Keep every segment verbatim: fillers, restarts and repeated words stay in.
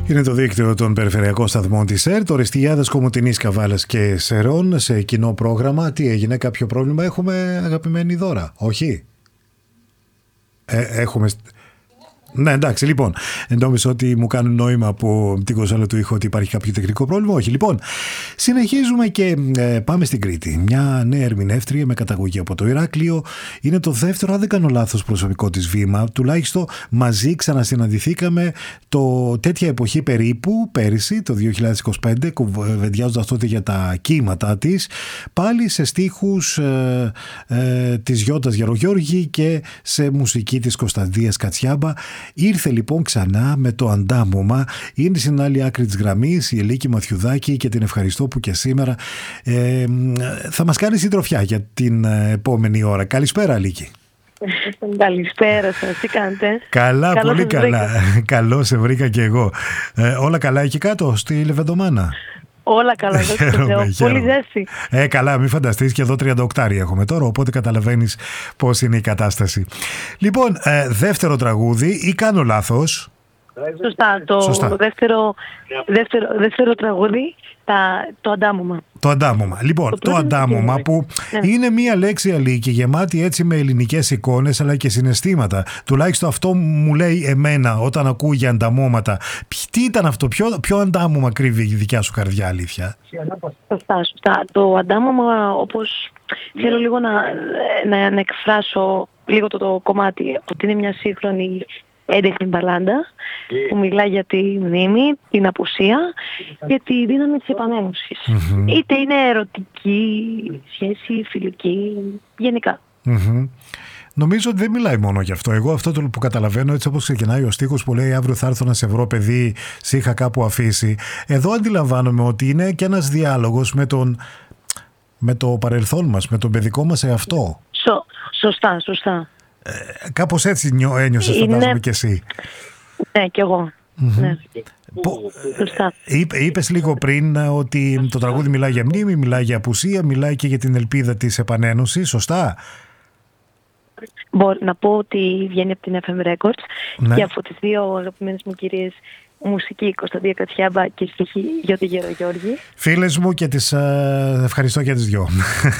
Είναι το δίκτυο των περιφερειακών σταθμών της ΕΡΤ, Οριστιάδας, Κομοτηνής, Καβάλας και Σερών σε κοινό πρόγραμμα. Τι έγινε, κάποιο πρόβλημα έχουμε, αγαπημένη Δώρα? Όχι. Ε, έχουμε... Ναι, εντάξει, λοιπόν. Νόμιζα ότι μου κάνουν νόημα από την κονσόλα του ήχου ότι υπάρχει κάποιο τεχνικό πρόβλημα. Όχι, λοιπόν. Συνεχίζουμε και ε, πάμε στην Κρήτη. Μια νέα ερμηνεύτρια με καταγωγή από το Ηράκλειο. Είναι το δεύτερο, αν δεν κάνω λάθος, προσωπικό της βήμα. Τουλάχιστον μαζί ξανασυναντηθήκαμε το τέτοια εποχή περίπου, πέρυσι, το δύο χιλιάδες είκοσι πέντε, κουβεντιάζοντας τότε για τα κύματα της. Πάλι σε στίχους ε, ε, της Γιώτας Γερογιώργη και σε μουσική της Κωνσταντίας Κατσιάμπα. Ήρθε λοιπόν ξανά με το αντάμωμα. Είναι στην άλλη άκρη της γραμμής η Ελίκη Μαθιουδάκη και την ευχαριστώ που και σήμερα ε, θα μας κάνει συντροφιά για την επόμενη ώρα. Καλησπέρα, Ελίκη. Καλησπέρα σας, τι κάνετε? Καλά, Καλώς πολύ καλά. Καλώς σε βρήκα και εγώ. Ε, όλα καλά εκεί κάτω στη Λεβεντομάνα? Όλα καλά, χαίρομαι, πολύ ζέστη. Ε, καλά, μην φανταστείς, και εδώ τριάντα οκτάρι έχουμε τώρα, οπότε καταλαβαίνεις πώς είναι η κατάσταση. Λοιπόν, ε, δεύτερο τραγούδι, ή κάνω λάθος? Σωστά, το Σωστά. Δεύτερο, δεύτερο, δεύτερο τραγούδι, τα, το αντάμωμα. Το αντάμωμα. Λοιπόν, το, το αντάμωμα που ναι. είναι μία λέξη, Αλίκη, γεμάτη έτσι με ελληνικές εικόνες αλλά και συναισθήματα. Τουλάχιστον αυτό μου λέει εμένα όταν ακούω για ανταμώματα. Τι ήταν αυτό, ποιο, ποιο αντάμωμα κρύβει η δικιά σου καρδιά, αλήθεια? Σωστά, σωστά. Το αντάμωμα, όπως θέλω λίγο να, να, να εκφράσω λίγο το, το κομμάτι, ότι είναι μια σύγχρονη έντεχνη μπαλάντα που μιλάει για τη μνήμη, την απουσία και τη δύναμη της επανένωσης. Mm-hmm. Είτε είναι ερωτική σχέση, φιλική, γενικά. Mm-hmm. Νομίζω ότι δεν μιλάει μόνο γι' αυτό. Εγώ αυτό το που καταλαβαίνω, έτσι όπως ξεκινάει ο στίχος που λέει «Αύριο θα έρθω να σε βρω, παιδί, σε είχα κάπου αφήσει». Εδώ αντιλαμβάνομαι ότι είναι και ένας διάλογος με, τον, με το παρελθόν μας, με τον παιδικό μας εαυτό. Σω, σωστά, σωστά. Ε, κάπως έτσι νιώ, ένιωσες, φαντάζομαι είναι... και εσύ. Ναι, κι εγώ. Mm-hmm. Ναι. Που, είπε, είπες λίγο πριν ότι το τραγούδι μιλάει για μνήμη, μιλάει για απουσία, μιλάει και για την ελπίδα της επανένωσης, σωστά? Μπορώ να πω ότι βγαίνει από την εφ εμ Records, ναι. Και από τις δύο αγαπημένες μου κυρίες, μουσική Κωνσταντία Κατσιάμπα και στοιχή Γιώτη Γερογιώργη. Φίλες μου και τις ε, ευχαριστώ για τις δυο.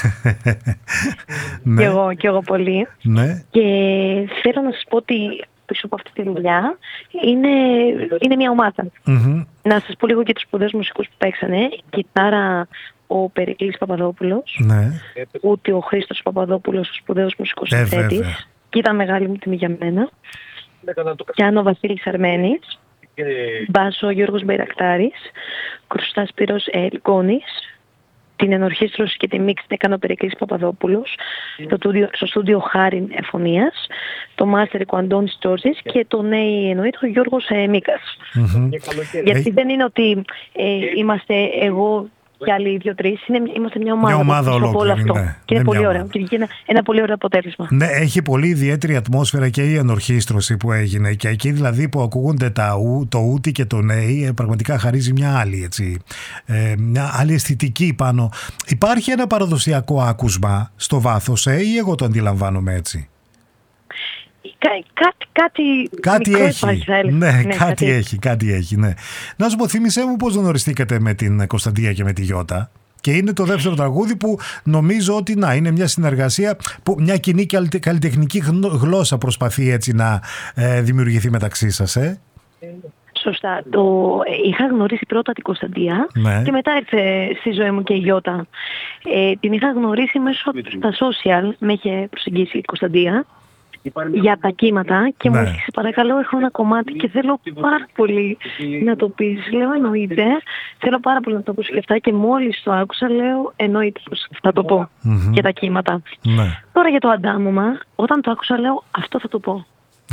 Ναι. Και εγώ, και εγώ πολύ. Ναι. Και θέλω να σας πω ότι πίσω από αυτή τη δουλειά είναι, είναι μια ομάδα. Mm-hmm. Να σας πω λίγο και τους σπουδαίους μουσικούς που παίξανε. Κιθάρα ο Περικλής Παπαδόπουλος, ναι. Ούτε ο Χρήστος Παπαδόπουλος, ο σπουδαίος μουσικός συνθέτης. Ε, και ήταν μεγάλη μου τιμή για μένα. Πιάνο Βασίλης Αρμένης. Μπάσο Γιώργος Μπαϊρακτάρης, Κρουστάς Σπύρος ε, Λυκώνης, την ενορχήστρωση και τη μίξ την έκανε ο Περικλής Παπαδόπουλος, στο, τούδιο, στο στούντιο Χάριν Εφωνίας, το μάστερικο Αντώνης Τζόρτζης και το νέο εννοείται ο Γιώργος ε, Μίκας. Mm-hmm. Γιατί δεν είναι ότι ε, είμαστε εγώ και άλλοι δύο-τρεις, είμαστε μια ομάδα, μια ομάδα ολόκληρη, αυτό. Ναι. Και είναι πολύ ωραίο. Και είναι ένα πολύ ωραίο αποτέλεσμα. Ναι, έχει πολύ ιδιαίτερη ατμόσφαιρα και η ενορχήστρωση που έγινε. Και εκεί δηλαδή που ακούγονται τα ου, το ούτι και το νέι, πραγματικά χαρίζει μια άλλη, έτσι, ε, μια άλλη αισθητική πάνω. Υπάρχει ένα παραδοσιακό άκουσμα στο βάθος, ε, ή εγώ το αντιλαμβάνομαι έτσι? Κά, κάτι κάτι, κάτι έχει. Υπάρχει, ναι, ναι, κάτι, κάτι έχει, κάτι έχει, ναι. Να σου πω, θύμισέ μου πώς γνωριστήκατε με την Κωνσταντία και με τη Γιώτα. Και είναι το δεύτερο τραγούδι που νομίζω ότι να είναι μια συνεργασία, που μια κοινή καλλιτεχνική γλώσσα προσπαθεί έτσι να ε, δημιουργηθεί μεταξύ σας, ε. Σωστά. Το... Είχα γνωρίσει πρώτα την Κωνσταντία, ναι. Και μετά ήρθε στη ζωή μου και η Γιώτα. Ε, την είχα γνωρίσει μέσω στα social, με είχε προσεγγίσει η Κωνσταντία για τα κύματα και ναι. Μου είχε παρακαλώ, έχω ένα κομμάτι και θέλω πάρα πολύ να το πεις. Λέω εννοείται, θέλω πάρα πολύ να το ακούσω και αυτά, και μόλις το άκουσα λέω εννοείται πως θα το πω mm-hmm. για τα κύματα. Ναι. Τώρα για το αντάμωμα, όταν το άκουσα λέω αυτό θα το πω.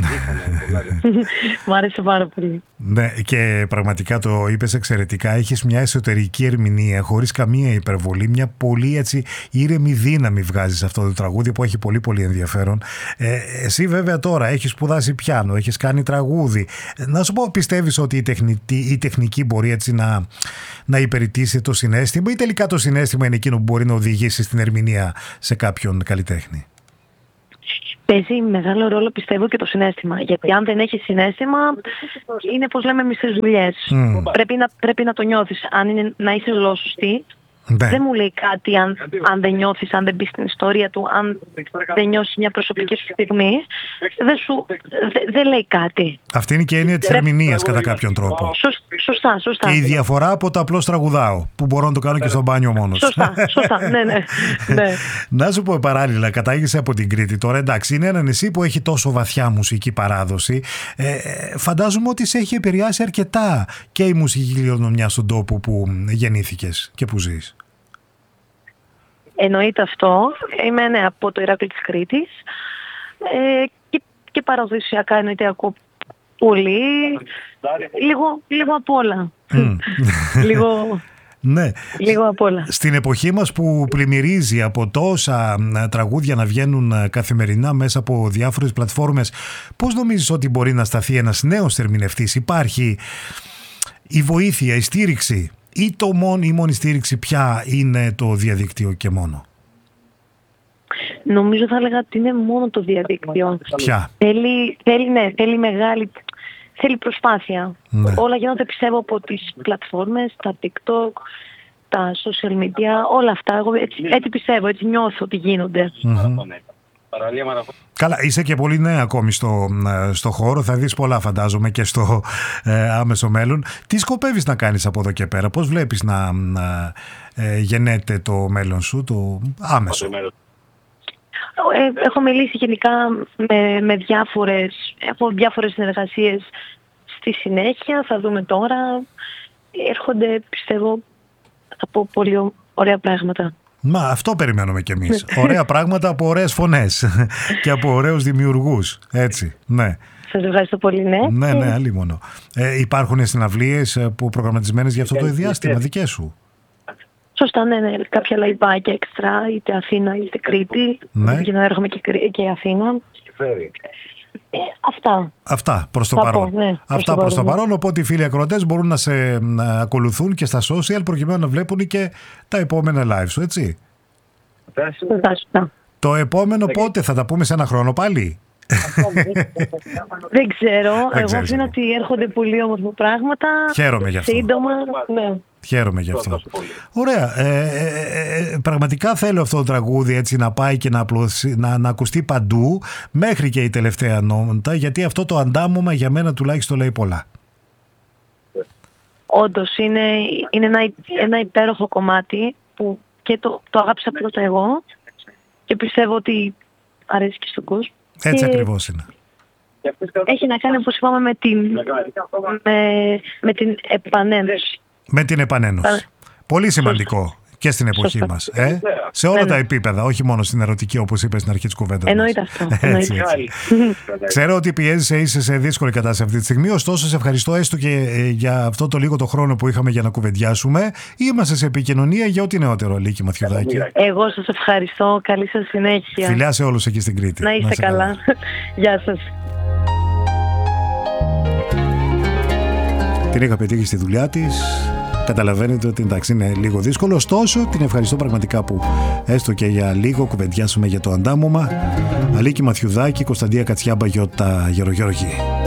Μ' άρεσε πάρα πολύ. Ναι, και πραγματικά το είπες εξαιρετικά. Έχεις μια εσωτερική ερμηνεία χωρίς καμία υπερβολή, μια πολύ έτσι ήρεμη δύναμη βγάζεις αυτό το τραγούδι που έχει πολύ πολύ ενδιαφέρον. ε, Εσύ βέβαια τώρα έχεις σπουδάσει πιάνο, έχεις κάνει τραγούδι. Να σου πω, πιστεύεις ότι η τεχνική, η τεχνική μπορεί έτσι να, να υπηρετήσει το συναίσθημα, ή τελικά το συναίσθημα είναι εκείνο που μπορεί να οδηγήσει στην ερμηνεία σε κάποιον καλλιτέχνη? Παίζει μεγάλο ρόλο, πιστεύω, και το συναίσθημα. Γιατί αν δεν έχει συναίσθημα, είναι, πως λέμε, μισές δουλειές. Mm. Πρέπει, να, πρέπει να το νιώθεις. Αν είναι να είσαι ολόσωστη, ναι. δεν μου λέει κάτι αν, αν δεν νιώθεις, αν δεν μπεις στην ιστορία του, αν δεν νιώσεις μια προσωπική σου στιγμή, δεν σου δε, δε λέει κάτι. Αυτή είναι και η έννοια της ερμηνείας κατά κάποιον τρόπο. Σωστά, σωστά. Και η διαφορά από το απλώς τραγουδάω, που μπορώ να το κάνω και στο μπάνιο μόνος. Σωστά, σωστά, ναι, ναι. ναι. Να σου πω παράλληλα, κατάγεσαι από την Κρήτη τώρα, εντάξει, είναι ένα νησί που έχει τόσο βαθιά μουσική παράδοση. Ε, φαντάζομαι ότι σε έχει επηρεάσει αρκετά και η μουσική κληρονομιά στον τόπο που γεννήθηκες και που ζεις. Εννοείται αυτό. Είμαι ναι, από το Ηράκλειο της Κρήτης ε, και, και παραδοσιακά εννοείται ακούω πολύ. Λίγο, λίγο απ' όλα. Mm. λίγο, ναι. λίγο απ' όλα. Στην εποχή μας που πλημμυρίζει από τόσα τραγούδια να βγαίνουν καθημερινά μέσα από διάφορες πλατφόρμες, πώς νομίζεις ότι μπορεί να σταθεί ένας νέος ερμηνευτής? Υπάρχει η βοήθεια, η στήριξη? Ή το μόνο, η μόνη στήριξη πια είναι το διαδίκτυο και μόνο? Νομίζω θα έλεγα ότι είναι μόνο το διαδίκτυο. Ποια? Θέλει, θέλει, ναι, θέλει μεγάλη, θέλει προσπάθεια. Ναι. Όλα γίνονται, πιστεύω, από τις πλατφόρμες, τα TikTok, τα social media, όλα αυτά. Εγώ έτσι, έτσι πιστεύω, έτσι νιώθω ότι γίνονται. Mm-hmm. Καλά, είσαι και πολύ νέα ακόμη στο, στο χώρο, θα δεις πολλά φαντάζομαι και στο ε, άμεσο μέλλον. Τι σκοπεύεις να κάνεις από εδώ και πέρα, πώς βλέπεις να, να ε, γεννέται το μέλλον σου, το άμεσο? Ε, έχω μιλήσει γενικά με, με διάφορες, έχω διάφορες συνεργασίες στη συνέχεια, θα δούμε τώρα. Έρχονται, πιστεύω, από πολύ ωραία πράγματα. Μα αυτό περιμένουμε κι εμείς. Ωραία πράγματα από ωραίες φωνές και από ωραίους δημιουργούς. Έτσι, ναι. Σας ευχαριστώ πολύ, ναι. Ναι, ναι, αλίμονο. Ε, υπάρχουν συναυλίες που προγραμματισμένες για αυτό το διάστημα, δικές σου? Σωστά, ναι, ναι. Κάποια λαϊβάκια έξτρα, είτε Αθήνα είτε Κρήτη. Ναι. Για να έρχομαι και, και Αθήνα. Ε, αυτά. Αυτά προς το παρόν. Πω, ναι, αυτά προς το παρόν. Οπότε οι φίλοι ακροατές μπορούν να σε να ακολουθούν και στα social προκειμένου να βλέπουν και τα επόμενα live σου, έτσι. Σωστά. Το επόμενο πότε θα τα πούμε, σε ένα χρόνο πάλι? Δεν ξέρω. Εγώ αφήνω ότι έρχονται πολύ όμορφα πράγματα. Χαίρομαι γι' αυτό. Σύντομα, ναι. Χαίρομαι γι' αυτό. Ωραία. Ε, ε, ε, πραγματικά θέλω αυτό το τραγούδι έτσι να πάει και να, απλωθεί, να, να ακουστεί παντού, μέχρι και η τελευταία νότα, γιατί αυτό το αντάμωμα για μένα τουλάχιστον λέει πολλά. Όντως είναι, είναι ένα, ένα υπέροχο κομμάτι που και το, το αγάπησα πρώτα εγώ και πιστεύω ότι αρέσει και στον κόσμο. Έτσι και ακριβώς είναι. Έχει να κάνει, όπως είπαμε, με την, με, με την επανένωση. Με την επανένωση. Πολύ σημαντικό και στην εποχή Σωστά. μας. Ε? Σε όλα Βέβαια. τα επίπεδα, όχι μόνο στην ερωτική, όπως είπες στην αρχή της κουβέντας. Εννοείται αυτό. Έτσι, έτσι. Ξέρω ότι πιέζεσαι, είσαι σε δύσκολη κατάσταση αυτή τη στιγμή, ωστόσο σε ευχαριστώ έστω και για αυτό το λίγο το χρόνο που είχαμε για να κουβεντιάσουμε. Είμαστε σε επικοινωνία για ό,τι νεότερο, Αλίκη Μαθιουδάκη. Εγώ σας ευχαριστώ. Καλή σας συνέχεια. Φιλιά σε όλους εκεί στην Κρήτη. Να είστε, να είστε καλά. καλά. Γεια σας. Την είχα πετύχει στη δουλειά της. Καταλαβαίνετε ότι εντάξει είναι λίγο δύσκολο, ωστόσο την ευχαριστώ πραγματικά που έστω και για λίγο κουβεντιάσουμε για το αντάμωμα. Αλίκη Μαθιουδάκη, Κωνσταντία Κατσιάμπα, Γιώτα Γερογιώργη.